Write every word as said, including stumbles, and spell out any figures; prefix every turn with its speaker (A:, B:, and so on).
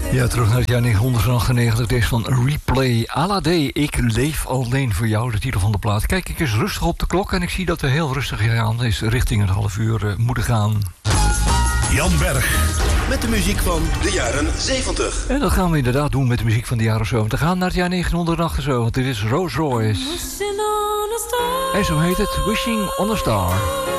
A: Ja, terug naar het jaar negentien Deze van Replay. Alade, ik leef alleen voor jou, de titel van de plaat. Kijk ik eens rustig op de klok en ik zie dat we heel rustig aan is richting een half uur uh, moeten gaan.
B: Jan Berg.
C: Met de muziek van de jaren zeventig.
A: En dat gaan we inderdaad doen met de muziek van de jaren zeventig. We gaan naar het jaar negentien Dit is Rolls Royce. En zo heet het Wishing on a Star.